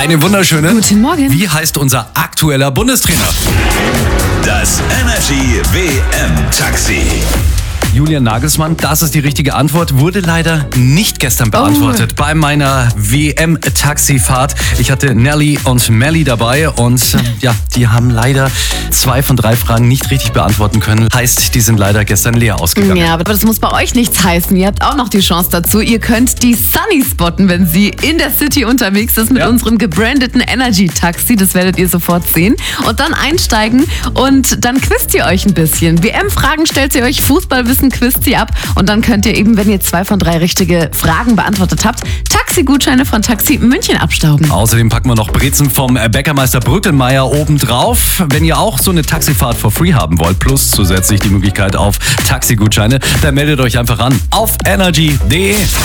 Eine wunderschöne. Guten Morgen. Wie heißt unser aktueller Bundestrainer? Das Energy WM Taxi. Julian Nagelsmann, das ist die richtige Antwort, wurde leider nicht gestern beantwortet bei meiner WM-Taxifahrt. Ich hatte Nelly und Melly dabei und die haben leider 2 von 3 Fragen nicht richtig beantworten können. Heißt, die sind leider gestern leer ausgegangen. Ja, aber das muss bei euch nichts heißen. Ihr habt auch noch die Chance dazu. Ihr könnt die Sunny spotten, wenn sie in der City unterwegs ist mit unserem gebrandeten Energy-Taxi. Das werdet ihr sofort sehen. Und dann einsteigen und dann quizt ihr euch ein bisschen. WM-Fragen stellt ihr euch, Fußballwissen quizt sie ab. Und dann könnt ihr eben, wenn ihr 2 von 3 richtige Fragen beantwortet habt, Taxigutscheine von Taxi München abstauben. Außerdem packen wir noch Brezen vom Bäckermeister Brückelmeier oben drauf. Wenn ihr auch so eine Taxifahrt for free haben wollt, plus zusätzlich die Möglichkeit auf Taxigutscheine, dann meldet euch einfach an auf energy.de.